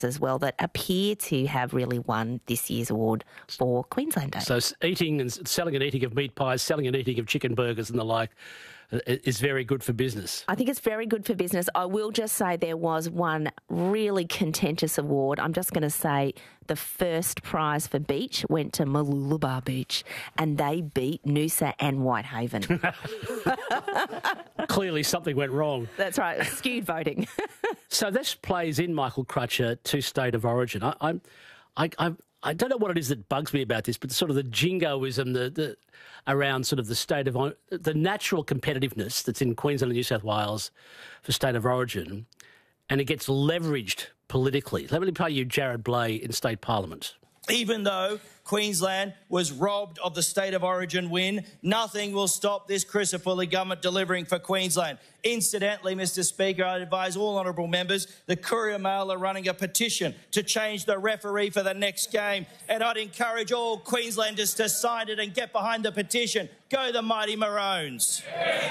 as well that appear to have really won this year's award for Queensland Day. So selling and eating of meat pies, selling and eating of chicken burgers and the like is very good for business. I think it's very good for business. I will just say there was one really contentious award. I'm just going to say the first prize for beach went to Mooloolaba Beach, and they beat Noosa and Whitehaven. Clearly something went wrong. That's right, skewed voting. So this plays in, Michael Crutcher, to State of Origin. I don't know what it is that bugs me about this, but sort of the jingoism around sort of the natural competitiveness that's in Queensland and New South Wales for State of Origin, and it gets leveraged politically. Let me play you Jared Blay in State Parliament. Even though Queensland was robbed of the State of Origin win, nothing will stop this Crisafulli government delivering for Queensland. Incidentally, Mr Speaker, I advise all honourable members, the Courier Mail are running a petition to change the referee for the next game, and I'd encourage all Queenslanders to sign it and get behind the petition. Go the mighty Maroons.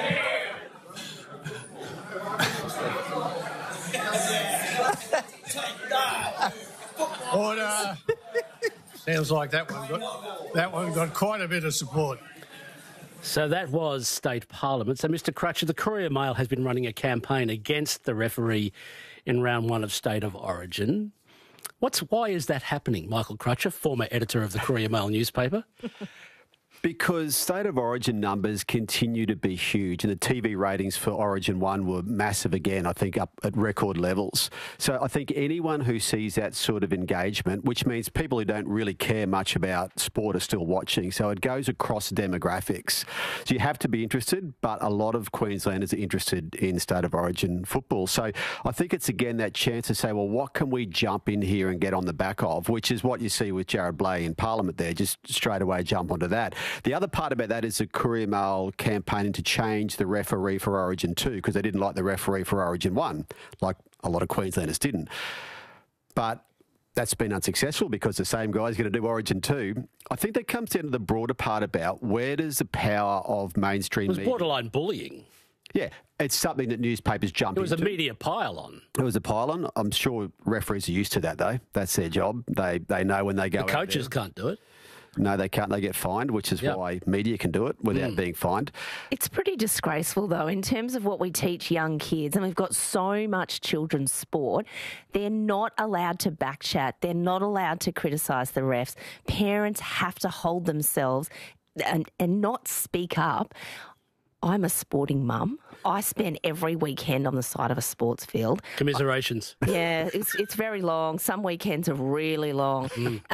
Order. Sounds like that one got quite a bit of support. So that was State Parliament. So, Mr Crutcher, the Courier Mail has been running a campaign against the referee in round one of State of Origin. Why is that happening, Michael Crutcher, former editor of the Courier Mail newspaper? Because State of Origin numbers continue to be huge, and the TV ratings for Origin 1 were massive again, I think up at record levels. So I think anyone who sees that sort of engagement, which means people who don't really care much about sport are still watching, so it goes across demographics. So you have to be interested, but a lot of Queenslanders are interested in State of Origin football. So I think it's again that chance to say, well, what can we jump in here and get on the back of, which is what you see with Jared Blay in Parliament there, just straight away jump onto that. The other part about that is the Courier Mail campaigning to change the referee for Origin 2 because they didn't like the referee for Origin 1, like a lot of Queenslanders didn't. But that's been unsuccessful because the same guy's going to do Origin 2. I think that comes down to the broader part about where does the power of mainstream media... It was borderline bullying. Yeah, it's something that newspapers jump into. It was a media pile-on. It was a pile-on. I'm sure referees are used to that, though. That's their job. They know when they go out there. The coaches can't do it. No, they can't. They get fined, which is why media can do it without being fined. It's pretty disgraceful, though, in terms of what we teach young kids. And we've got so much children's sport. They're not allowed to backchat. They're not allowed to criticise the refs. Parents have to hold themselves and not speak up. I'm a sporting mum. I spend every weekend on the side of a sports field. Commiserations. Yeah, it's very long. Some weekends are really long.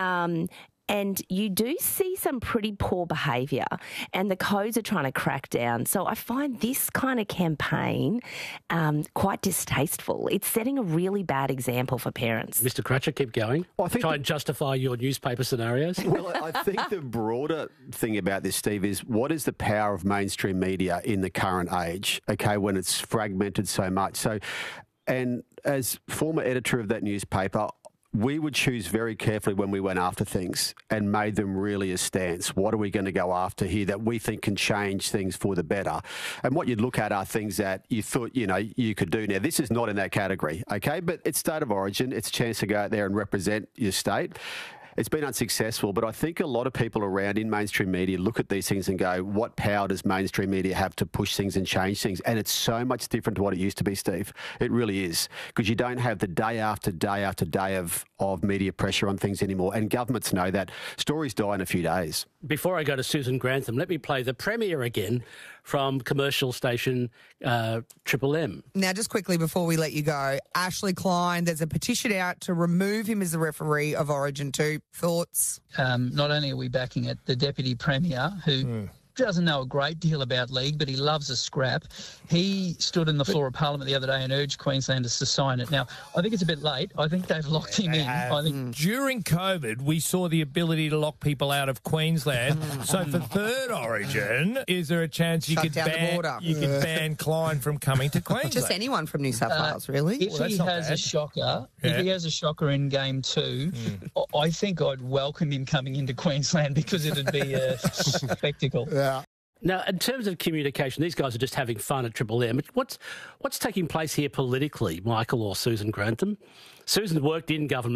And you do see some pretty poor behaviour, and the codes are trying to crack down. So I find this kind of campaign quite distasteful. It's setting a really bad example for parents. Mr Crutcher, keep going. Well, Try and justify your newspaper scenarios. Well, I think the broader thing about this, Steve, is what is the power of mainstream media in the current age, okay, when it's fragmented so much. So, and as former editor of that newspaper, we would choose very carefully when we went after things and made them really a stance. What are we going to go after here that we think can change things for the better? And what you'd look at are things that you thought, you could do. Now, this is not in that category, okay? But it's State of Origin. It's a chance to go out there and represent your state. It's been unsuccessful, but I think a lot of people around in mainstream media look at these things and go, what power does mainstream media have to push things and change things? And it's so much different to what it used to be, Steve. It really is, because you don't have the day after day after day of media pressure on things anymore. And governments know that. Stories die in a few days. Before I go to Susan Grantham, let me play the Premier again from commercial station Triple M. Now, just quickly before we let you go, Ashley Klein, there's a petition out to remove him as the referee of Origin 2. Thoughts? Not only are we backing it, the Deputy Premier, who doesn't know a great deal about league, but he loves a scrap. He stood in the floor of Parliament the other day and urged Queenslanders to sign it. Now, I think it's a bit late. I think they've locked him in. I think during COVID, we saw the ability to lock people out of Queensland. So for third Origin, is there a chance you could ban Klein from coming to Queensland? Just anyone from New South Wales, really? If he has a shocker, if he has a shocker in Game 2, I think I'd welcome him coming into Queensland because it'd be a spectacle. Yeah. Now, in terms of communication, these guys are just having fun at Triple M. What's taking place here politically, Michael or Susan Grantham? Susan worked in government